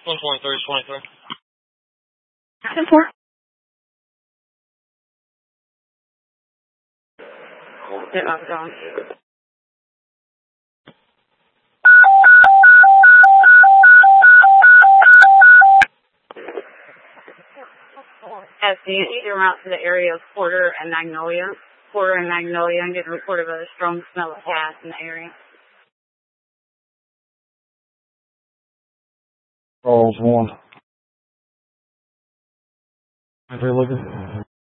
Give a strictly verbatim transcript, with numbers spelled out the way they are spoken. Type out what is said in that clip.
one twenty-three is twenty-three. ten four. Yeah, I'm gone. S D, you need to route to the area of Porter and Magnolia. Porter and Magnolia, I'm getting reported of a strong smell of gas in the area. Charles one. Are they looking?